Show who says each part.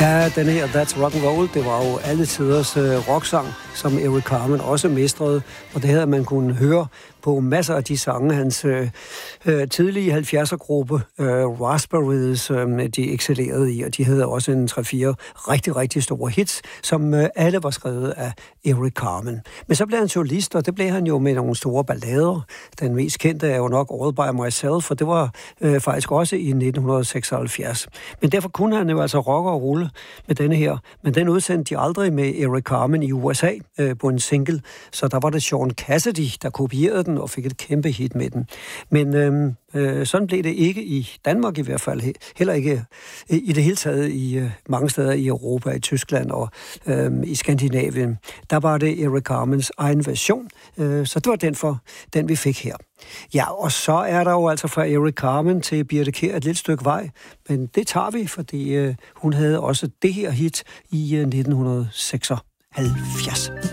Speaker 1: Ja, den her That's Rock and Roll, det var jo alle tiders rocksang, som Eric Carmen også mestrede, og det havde man kunne høre på masser af de sange, hans tidlige 70'er-gruppe, Raspberries, de excellerede i, og de havde også en 3-4 rigtig, rigtig store hits, som alle var skrevet af Eric Carmen. Men så blev han solist, og det blev han jo med nogle store ballader. Den mest kendte er jo nok All By Myself, for det var faktisk også i 1976. Men derfor kunne han jo altså rocke og rulle med denne her, men den udsendte de aldrig med Eric Carmen i USA på en single, så der var det Sean Cassidy, der kopierede den og fik et kæmpe hit med den. Men sådan blev det ikke i Danmark i hvert fald, heller ikke i det hele taget i mange steder i Europa, i Tyskland og i Skandinavien. Der var det Eric Carmens egen version, så det var den vi fik her. Ja, og så er der jo altså fra Eric Carmen til Birthe Kjær et lille stykke vej, men det tager vi, fordi hun havde også det her hit i 1976.